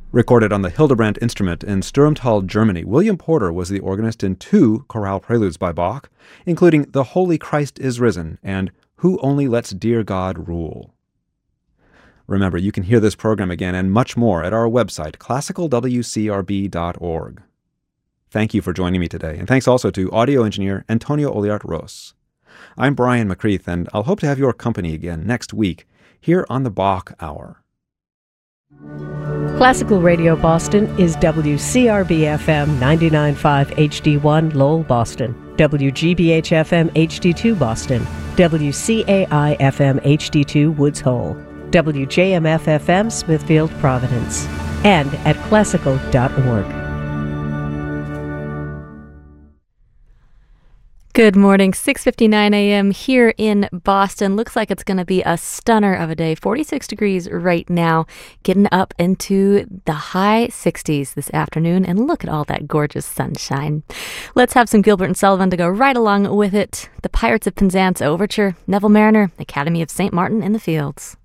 Recorded on the Hildebrandt instrument in Sturmtal, Germany, William Porter was the organist in 2 chorale preludes by Bach, including The Holy Christ is Risen and Who Only Lets Dear God Rule. Remember, you can hear this program again and much more at our website, classicalwcrb.org. Thank you for joining me today, and thanks also to audio engineer Antonio Oliart-Ros. I'm Brian McCreath, and I'll hope to have your company again next week here on the Bach Hour. Classical Radio Boston is WCRB-FM 99.5 HD1 Lowell, Boston, WGBH-FM HD2 Boston, WCAI-FM HD2 Woods Hole, WJMF-FM Smithfield, Providence, and at classical.org. Good morning, 6:59 a.m. here in Boston. Looks like it's going to be a stunner of a day. 46 degrees right now, getting up into the high 60s this afternoon. And look at all that gorgeous sunshine. Let's have some Gilbert and Sullivan to go right along with it. The Pirates of Penzance Overture, Neville Marriner, Academy of St. Martin in the Fields.